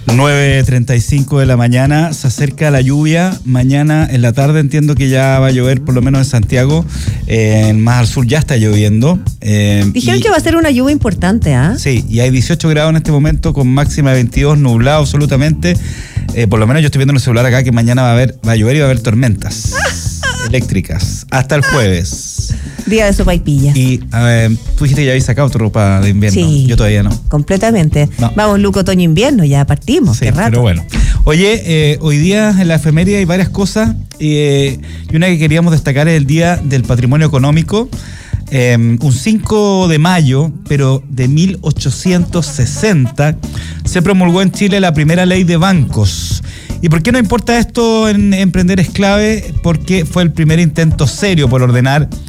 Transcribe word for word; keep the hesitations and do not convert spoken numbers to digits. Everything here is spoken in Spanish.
nueve treinta y cinco de la mañana, se acerca la lluvia. Mañana en la tarde entiendo que ya va a llover, por lo menos en Santiago. Eh, más al sur ya está lloviendo. Eh, Dijeron y, que va a ser una lluvia importante, ¿ah? ¿eh? Sí, y hay dieciocho grados en este momento con máxima de veintidós, nublado absolutamente. Eh, por lo menos yo estoy viendo en el celular acá que mañana va a haber, va a llover y va a haber tormentas eléctricas hasta el jueves. Día de sopaipilla. Y a ver, tú dijiste que ya habéis sacado tu ropa de invierno. Sí, yo todavía no. Completamente. No. Vamos, Luco, otoño, invierno, ya partimos. Sí, qué rato. Pero bueno. Oye, eh, hoy día en la efeméride hay varias cosas eh, y una que queríamos destacar es el Día del Patrimonio Económico. Eh, un cinco de mayo, pero de mil ochocientos sesenta, se promulgó en Chile la primera ley de bancos. ¿Y por qué no importa esto en Emprender es Clave? Porque fue el primer intento serio por ordenar